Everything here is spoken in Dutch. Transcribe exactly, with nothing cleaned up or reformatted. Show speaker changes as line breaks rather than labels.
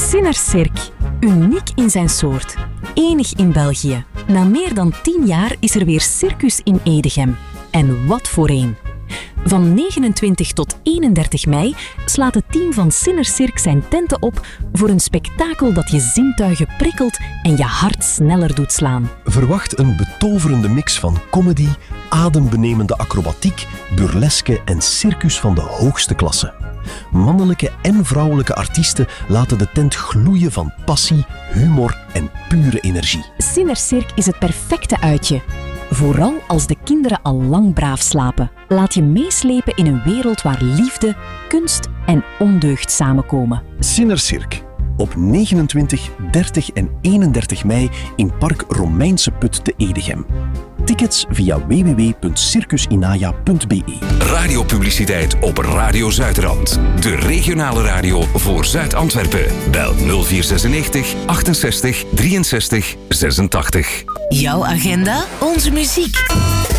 Sinner-Cirque. Uniek in zijn soort. Enig in België. Na meer dan tien jaar is er weer circus in Edegem. En wat voor een. Van negenentwintig tot eenendertig mei slaat het team van Sinner-Cirque zijn tenten op voor een spektakel dat je zintuigen prikkelt en je hart sneller doet slaan.
Verwacht een betoverende mix van comedy, adembenemende acrobatiek, burleske en circus van de hoogste klasse. Mannelijke en vrouwelijke artiesten laten de tent gloeien van passie, humor en pure energie.
Sinner-Cirque is het perfecte uitje. Vooral als de kinderen al lang braaf slapen. Laat je meeslepen in een wereld waar liefde, kunst en ondeugd samenkomen.
Sinner-Cirque. Op negenentwintig, dertig en eenendertig mei in Park Romeinse Put te Edegem. Tickets via w w w punt circusinaya punt b e.
Radiopubliciteit op Radio Zuidrand. De regionale radio voor Zuid-Antwerpen. Bel nul vier zesennegentig achtenzestig drieënzestig zesentachtig.
Jouw agenda, onze muziek.